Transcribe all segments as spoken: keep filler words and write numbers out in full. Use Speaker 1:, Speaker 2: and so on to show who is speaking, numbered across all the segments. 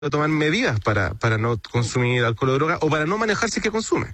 Speaker 1: tomar medidas para, para no consumir alcohol o droga o para no manejar si es que consume.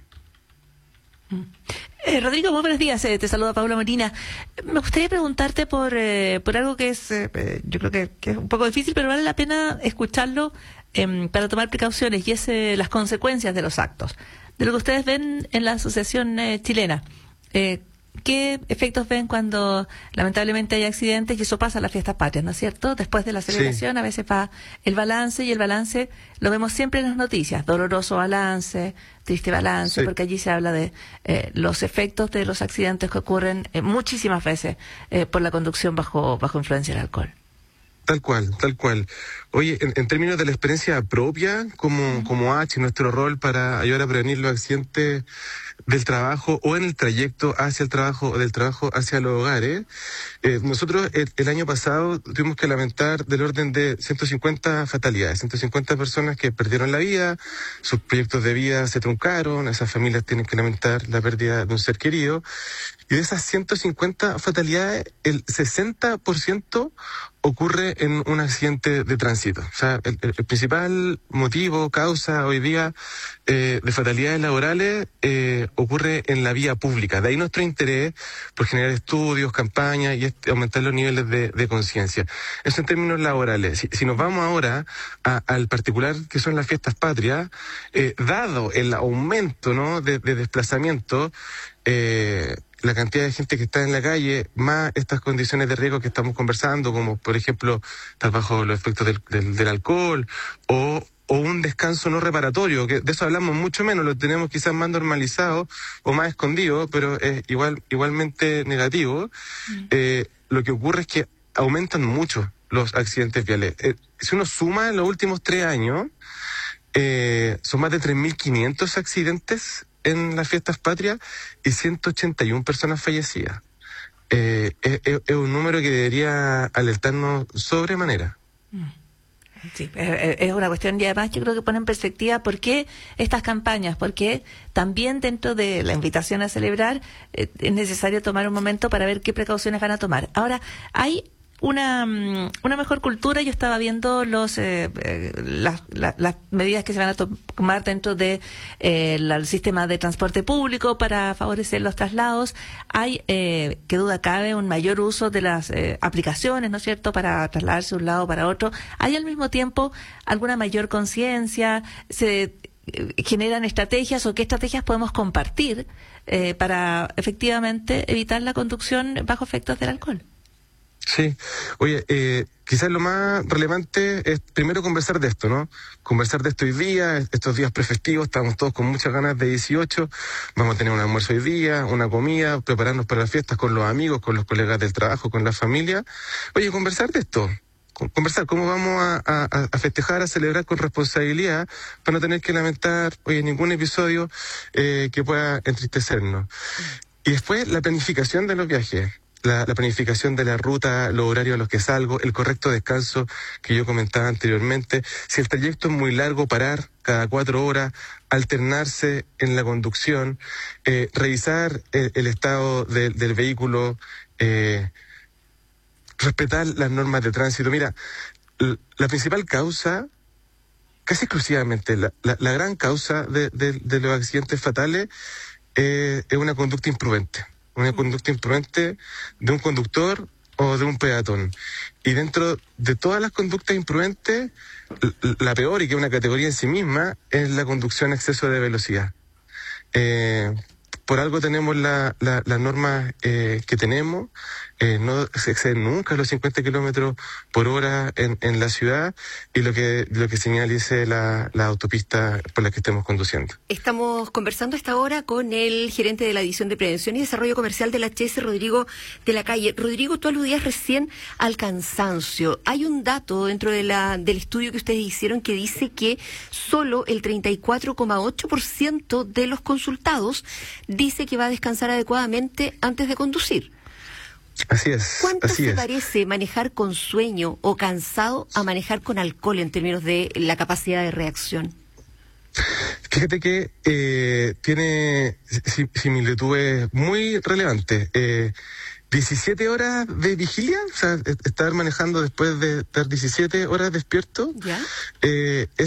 Speaker 2: Eh, Rodrigo, muy buenos días. Eh, te saluda Paula Molina. Me gustaría preguntarte por eh, por algo que es, eh, yo creo que, que es un poco difícil, pero vale la pena escucharlo eh, para tomar precauciones, y es eh, las consecuencias de los actos. De lo que ustedes ven en la Asociación eh, Chilena, eh, ¿qué efectos ven cuando lamentablemente hay accidentes? Y eso pasa en las fiestas patrias, ¿no es cierto? Después de la celebración, sí, a veces va el balance, y el balance lo vemos siempre en las noticias. Doloroso balance, triste balance, sí, porque allí se habla de eh, los efectos de los accidentes que ocurren eh, muchísimas veces eh, por la conducción bajo bajo influencia del alcohol.
Speaker 1: Tal cual, tal cual. Oye, en, en términos de la experiencia propia, como, uh-huh. como H, nuestro rol para ayudar a prevenir los accidentes del trabajo o en el trayecto hacia el trabajo o del trabajo hacia los hogares, eh, nosotros el, el año pasado tuvimos que lamentar del orden de ciento cincuenta fatalidades, ciento cincuenta personas que perdieron la vida, sus proyectos de vida se truncaron, esas familias tienen que lamentar la pérdida de un ser querido, y de esas ciento cincuenta fatalidades, el sesenta por ciento ocurre en un accidente de tránsito. O sea, el, el principal motivo, causa hoy día eh, de fatalidades laborales eh, ocurre en la vía pública. De ahí nuestro interés por generar estudios, campañas y este, aumentar los niveles de, de conciencia. Eso en términos laborales. Si, si nos vamos ahora a, al particular que son las fiestas patrias, eh, dado el aumento, ¿no?, de, de desplazamiento, eh, la cantidad de gente que está en la calle, más estas condiciones de riesgo que estamos conversando, como por ejemplo estar bajo los efectos del, del, del alcohol o, o un descanso no reparatorio, que de eso hablamos mucho menos, lo tenemos quizás más normalizado o más escondido, pero es igual igualmente negativo. Mm. Eh, lo que ocurre es que aumentan mucho los accidentes viales. Eh, si uno suma en los últimos tres años, eh, son más de tres mil quinientos accidentes en las fiestas patrias y ciento ochenta y una personas fallecidas. Eh, es, es, es un número que debería alertarnos sobremanera.
Speaker 2: Sí, es una cuestión, y además yo creo que pone en perspectiva por qué estas campañas, porque también dentro de la invitación a celebrar eh, es necesario tomar un momento para ver qué precauciones van a tomar. Ahora, hay una una mejor cultura. Yo estaba viendo los eh, eh, las, las, las medidas que se van a tomar dentro de eh, el, el sistema de transporte público para favorecer los traslados. Hay, eh, que duda cabe, un mayor uso de las eh, aplicaciones, ¿no es cierto?, para trasladarse de un lado para otro. Hay al mismo tiempo alguna mayor conciencia, se eh, generan estrategias, o qué estrategias podemos compartir eh, para efectivamente evitar la conducción bajo efectos del alcohol.
Speaker 1: Sí, oye, eh, quizás lo más relevante es primero conversar de esto, ¿no? Conversar de esto hoy día, estos días prefestivos, estamos todos con muchas ganas de dieciocho, vamos a tener un almuerzo hoy día, una comida, prepararnos para las fiestas con los amigos, con los colegas del trabajo, con la familia. Oye, conversar de esto, conversar cómo vamos a, a, a festejar, a celebrar con responsabilidad, para no tener que lamentar, oye, ningún episodio eh, que pueda entristecernos. Y después la planificación de los viajes. La, la planificación de la ruta, los horarios a los que salgo, el correcto descanso que yo comentaba anteriormente. Si el trayecto es muy largo, parar cada cuatro horas, alternarse en la conducción, eh, revisar el, el estado de, del vehículo, eh, respetar las normas de tránsito. Mira, la principal causa, casi exclusivamente, la, la, la gran causa de, de, de los accidentes fatales eh, es una conducta imprudente. Una conducta imprudente de un conductor o de un peatón. Y dentro de todas las conductas imprudentes, la peor, y que es una categoría en sí misma, es la conducción a exceso de velocidad. Eh, por algo tenemos la, la, las normas eh, que tenemos, eh, no se exceden nunca los cincuenta kilómetros por hora en, en la ciudad, y lo que lo que señalice la, la autopista por la que estemos conduciendo.
Speaker 3: Estamos conversando a esta hora con el gerente de la División de Prevención y Desarrollo Comercial de la H S, Rodrigo de la Calle. Rodrigo, tú aludías recién al cansancio. Hay un dato dentro de la del estudio que ustedes hicieron que dice que solo el treinta y cuatro coma ocho por ciento de los consultados dice que va a descansar adecuadamente antes de conducir.
Speaker 1: Así es.
Speaker 3: ¿Cuánto
Speaker 1: así
Speaker 3: se
Speaker 1: es.
Speaker 3: parece manejar con sueño o cansado a manejar con alcohol en términos de la capacidad de reacción?
Speaker 1: Fíjate que eh, tiene similitudes muy relevantes. Eh, diecisiete horas de vigilia, o sea, estar manejando después de estar diecisiete horas despierto,
Speaker 3: ¿Ya?
Speaker 1: eh,